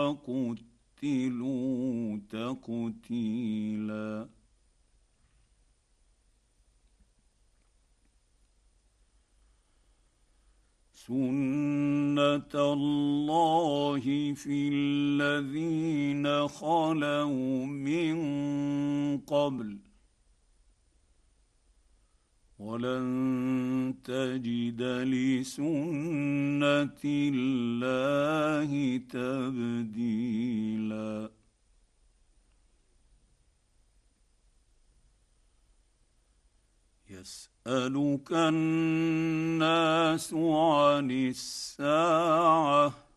وقتلوا تقتيلا سنة الله في الذين خلوا من قبل ولن تجد لسنة الله تبديلا يسألك الناس عن الساعة